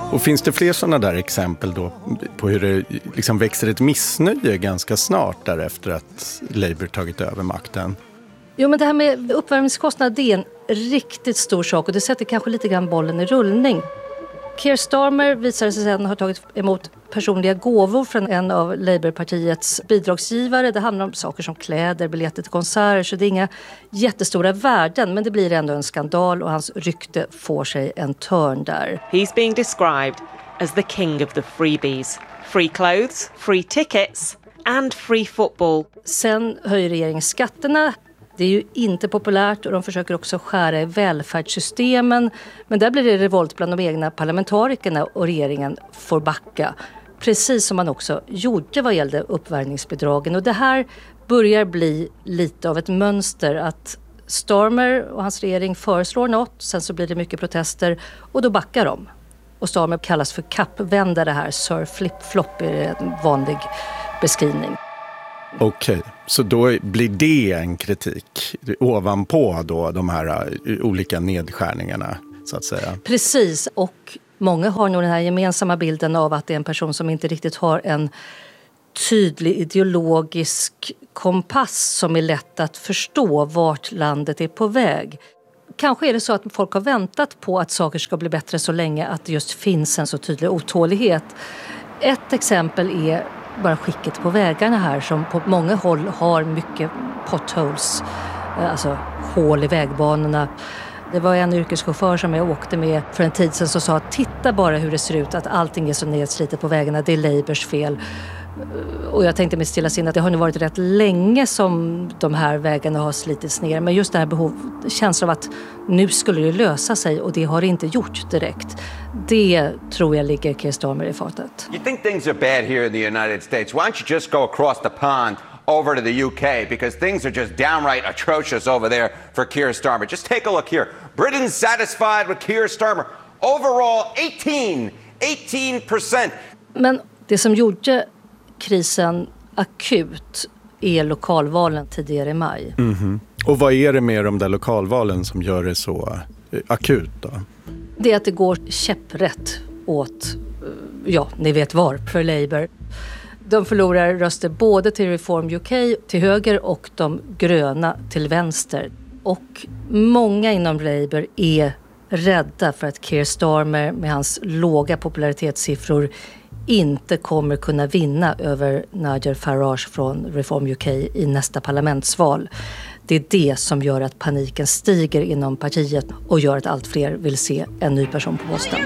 Och finns det fler sådana där exempel då på hur det liksom växer ett missnöje ganska snart därefter att Labour tagit över makten? Jo, men det här med uppvärmningskostnad, det är en riktigt stor sak och det sätter kanske lite grann bollen i rullning. Keir Starmer visade sig sedan ha tagit emot personliga gåvor från en av Labourpartiets bidragsgivare. Det handlar om saker som kläder, biljetter till konserter, så det är inga jättestora värden, men det blir ändå en skandal och hans rykte får sig en törn där. He's being described as the king of the freebies. Free clothes, free tickets and free football. Sen höjer regeringen skatterna. Det är ju inte populärt och de försöker också skära i välfärdssystemen. Men där blir det revolt bland de egna parlamentarikerna och regeringen får backa. Precis som man också gjorde vad gällde uppvärmningsbidragen. Och det här börjar bli lite av ett mönster att Starmer och hans regering föreslår något. Sen så blir det mycket protester och då backar de. Och Starmer kallas för kappvändare här. Sir Flip-Flop är en vanlig beskrivning. Okej, så då blir det en kritik ovanpå då de här olika nedskärningarna så att säga. Precis, och många har nog den här gemensamma bilden av att det är en person som inte riktigt har en tydlig ideologisk kompass som är lätt att förstå vart landet är på väg. Kanske är det så att folk har väntat på att saker ska bli bättre så länge att det just finns en så tydlig otålighet. Ett exempel är bara skicket på vägarna här som på många håll har mycket potholes, alltså hål i vägbanorna. Det var en yrkeschaufför som jag åkte med för en tid sedan som sa att titta bara hur det ser ut, att allting är så nedslitet på vägarna, det är Labours fel. Och jag tänkte mig stilla sinne att det har nu varit rätt länge som de här vägarna har slitits ner. Men just det här känslan av att nu skulle det lösa sig och det har det inte gjort direkt. Det tror jag ligger Keir Starmer i fatet. You think things are bad here in the United States? Why don't you just go across the pond over to the UK? Because things are just downright atrocious over there for Keir Starmer. Just take a look here. Britain's satisfied with Keir Starmer. Overall 18%. Men det som gjorde krisen akut är lokalvalen tidigare i maj. Mm-hmm. Och vad är det med de där lokalvalen som gör det så akut då? Det är att det går käpprätt åt, ja, ni vet var, för Labour. De förlorar röster både till Reform UK till höger och de gröna till vänster. Och många inom Labour är rädda för att Keir Starmer med hans låga popularitetssiffror inte kommer kunna vinna över Nigel Farage från Reform UK i nästa parlamentsval. Det är det som gör att paniken stiger inom partiet och gör att allt fler vill se en ny person på posten.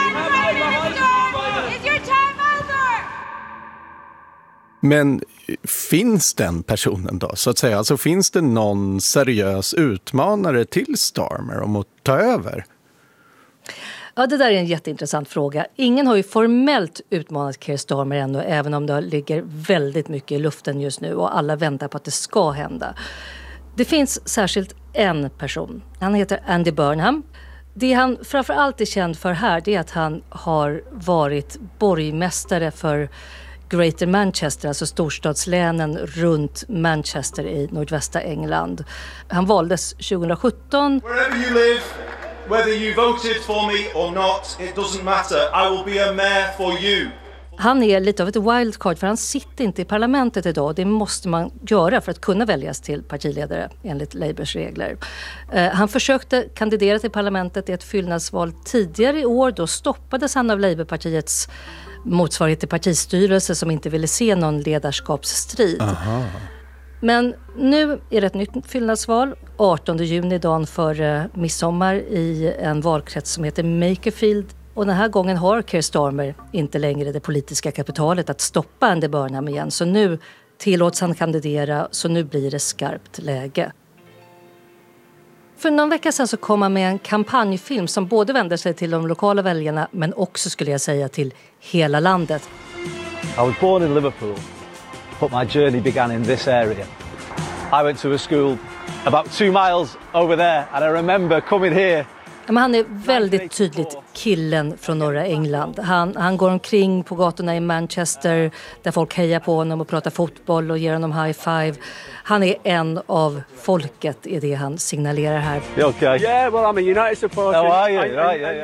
Men finns den personen då, så att säga? Alltså finns det någon seriös utmanare till Starmer om att ta över? Ja, det där är en jätteintressant fråga. Ingen har ju formellt utmanat Keir Starmer ännu, även om det ligger väldigt mycket i luften just nu och alla väntar på att det ska hända. Det finns särskilt en person. Han heter Andy Burnham. Det han framförallt är känd för här, det är att han har varit borgmästare för Greater Manchester, alltså storstadslänen runt Manchester i nordvästra England. Han valdes 2017. Wherever you live, whether you voted for me or not, it doesn't matter. I will be a mayor for you. Han är lite av ett wildcard för han sitter inte i parlamentet idag. Det måste man göra för att kunna väljas till partiledare enligt Labours regler. Han försökte kandidera till parlamentet i ett fyllnadsval tidigare i år. Då stoppades han av Labourpartiets motsvarighet till partistyrelse som inte ville se någon ledarskapsstrid. Aha. Men nu är det ett nytt fyllnadsval, 18 juni, dagen för midsommar i en valkrets som heter Makerfield. Och den här gången har Keir Starmer inte längre det politiska kapitalet att stoppa Andy Burnham igen. Så nu tillåts han kandidera, så nu blir det skarpt läge. För någon vecka sedan så kom han med en kampanjfilm som både vänder sig till de lokala väljarna men också, skulle jag säga, till hela landet. I was born in Liverpool, but my journey began in this area. I went to a school about 2 miles over there and I remember coming here. Men han är väldigt tydligt killen från norra England. Han går omkring på gatorna i Manchester där folk hejar på honom och pratar fotboll och ger honom high five. Han är en av folket, är det han signalerar här. You okay? Yeah, well I'm a United supporter. How are you? Right, yeah.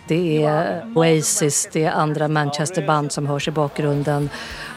Det är Oasis, det är andra Manchesterband som hörs i bakgrunden.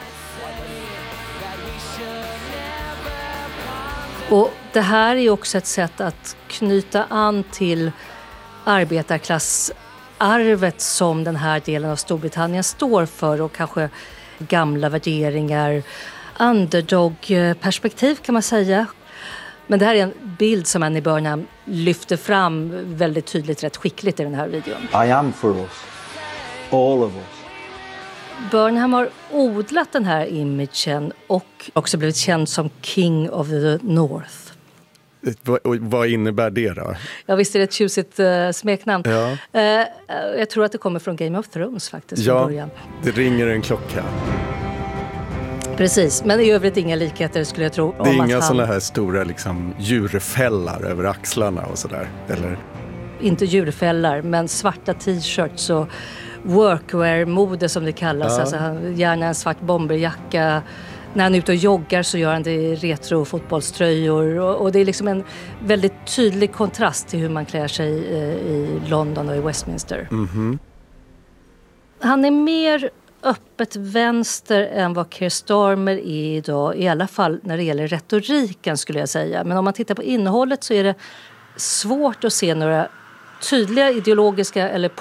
Och det här är också ett sätt att knyta an till arbetarklassarvet som den här delen av Storbritannien står för och kanske gamla värderingar, underdog-perspektiv kan man säga. Men det här är en bild som Annie Burnham lyfter fram väldigt tydligt, rätt skickligt i den här videon. I am for us. All of us. Burnham har odlat den här imagen och också blivit känd som King of the North. Vad innebär det då? Ja, visst är det ett tjusigt smeknamn. Ja. Jag tror att det kommer från Game of Thrones faktiskt från början. Det ringer en klocka. Precis, men i övrigt inga likheter skulle jag tro. Det är inga sådana här stora liksom, djurfällar över axlarna och sådär, eller? Inte djurfällar, men svarta t-shirts och workwear-mode som det kallas. Alltså, gärna en svart bomberjacka. När han är ute och joggar så gör han det i retro-fotbollströjor. Och det är liksom en väldigt tydlig kontrast till hur man klär sig i London och i Westminster. Mm-hmm. Han är mer öppet vänster än vad Keir Starmer är idag. I alla fall när det gäller retoriken skulle jag säga. Men om man tittar på innehållet så är det svårt att se några tydliga ideologiska eller